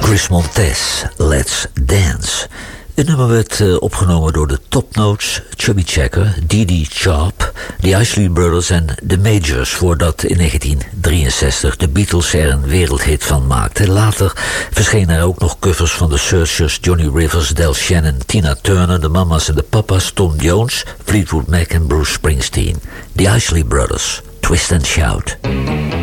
Chris Montez, Let's Dance. Het nummer werd opgenomen door de Top Notes, Chubby Checker, Dee Sharp, The Isley Brothers en The Majors, voordat in 1963 de Beatles er een wereldhit van maakten. Later verschenen er ook nog covers van The Searchers, Johnny Rivers, Del Shannon, Tina Turner, de Mamas en de Papas, Tom Jones, Fleetwood Mac en Bruce Springsteen. The Isley Brothers, Twist and Shout.